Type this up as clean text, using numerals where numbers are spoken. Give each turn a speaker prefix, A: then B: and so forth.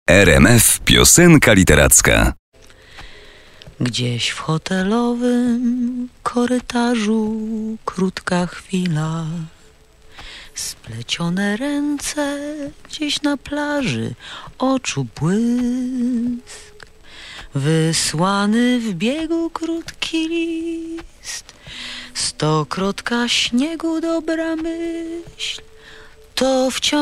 A: RMF Piosenka Literacka.
B: Gdzieś w hotelowym korytarzu krótka chwila, splecione ręce gdzieś na plaży, oczu błysk, wysłany w biegu krótki list, stokrotka śniegu dobra myśl, to wciąż